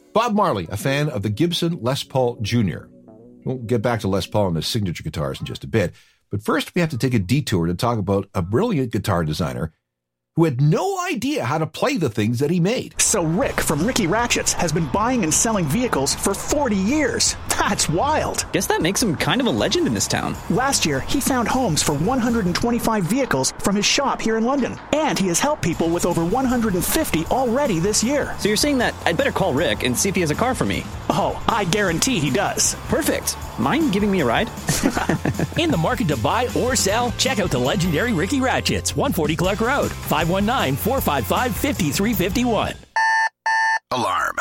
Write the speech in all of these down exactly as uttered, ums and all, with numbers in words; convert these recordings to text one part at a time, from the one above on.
Bob Marley, a fan of the Gibson Les Paul Junior We'll get back to Les Paul and his signature guitars in just a bit, but first we have to take a detour to talk about a brilliant guitar designer who had no idea how to play the things that he made. So Rick from Ricky Ratchets has been buying and selling vehicles for forty years. That's wild. Guess that makes him kind of a legend in this town. Last year, he found homes for one hundred twenty-five vehicles from his shop here in London. And he has helped people with over one hundred fifty already this year. So you're saying that I'd better call Rick and see if he has a car for me? Oh, I guarantee he does. Perfect. Mind giving me a ride? In the market to buy or sell? Check out the legendary Ricky Ratchets, one forty Clark Road, five one nine, four five five, five three five one. Alarm.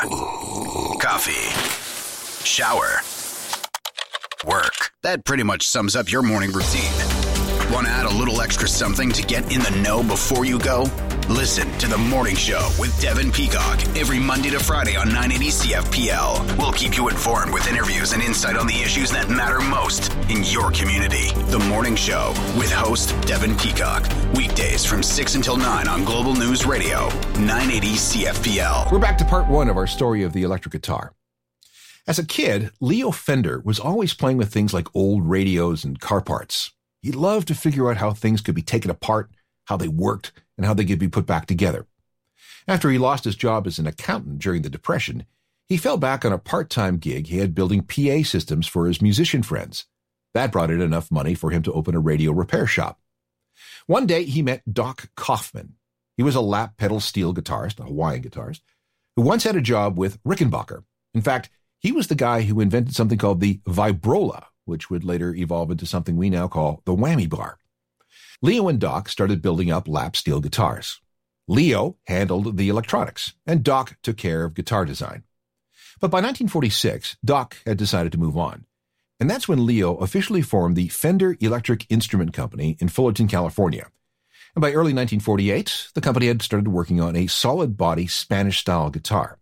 Coffee. Shower. Work. That pretty much sums up your morning routine. Want to add a little extra something to get in the know before you go? Listen to The Morning Show with Devin Peacock every Monday to Friday on nine eighty C F P L. We'll keep you informed with interviews and insight on the issues that matter most in your community. The Morning Show with host Devin Peacock. Weekdays from six until nine on Global News Radio, nine eighty C F P L. We're back to part one of our story of the electric guitar. As a kid, Leo Fender was always playing with things like old radios and car parts. He loved to figure out how things could be taken apart, how they worked, and how they could be put back together. After he lost his job as an accountant during the Depression, he fell back on a part-time gig he had building P A systems for his musician friends. That brought in enough money for him to open a radio repair shop. One day, he met Doc Kaufman. He was a lap pedal steel guitarist, a Hawaiian guitarist, who once had a job with Rickenbacker. In fact, he was the guy who invented something called the Vibrola, which would later evolve into something we now call the whammy bar. Leo and Doc started building up lap steel guitars. Leo handled the electronics, and Doc took care of guitar design. But by nineteen forty-six, Doc had decided to move on. And that's when Leo officially formed the Fender Electric Instrument Company in Fullerton, California. And by early nineteen forty-eight, the company had started working on a solid-body Spanish-style guitar.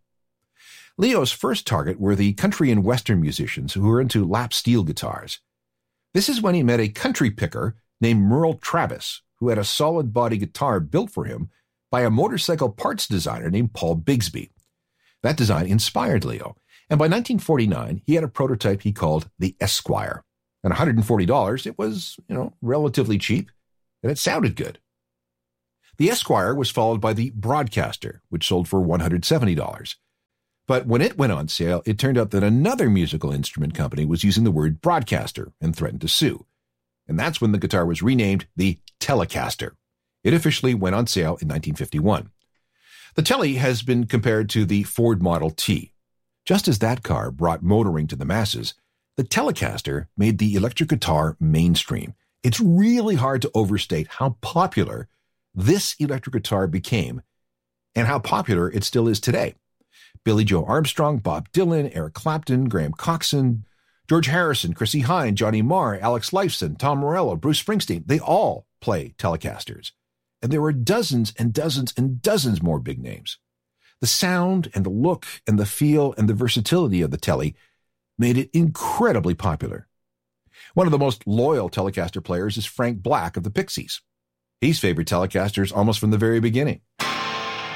Leo's first target were the country and western musicians who were into lap steel guitars. This is when he met a country picker named Merle Travis, who had a solid-body guitar built for him by a motorcycle parts designer named Paul Bigsby. That design inspired Leo, and by nineteen forty-nine, he had a prototype he called the Esquire. At one hundred forty dollars, it was, you know, relatively cheap, and it sounded good. The Esquire was followed by the Broadcaster, which sold for one hundred seventy dollars. But when it went on sale, it turned out that another musical instrument company was using the word broadcaster and threatened to sue. And that's when the guitar was renamed the Telecaster. It officially went on sale in nineteen fifty-one. The Tele has been compared to the Ford Model T. Just as that car brought motoring to the masses, the Telecaster made the electric guitar mainstream. It's really hard to overstate how popular this electric guitar became and how popular it still is today. Billy Joe Armstrong, Bob Dylan, Eric Clapton, Graham Coxon, George Harrison, Chrissie Hynde, Johnny Marr, Alex Lifeson, Tom Morello, Bruce Springsteen, they all play Telecasters. And there were dozens and dozens and dozens more big names. The sound and the look and the feel and the versatility of the Tele made it incredibly popular. One of the most loyal Telecaster players is Frank Black of the Pixies. He's favored Telecasters almost from the very beginning.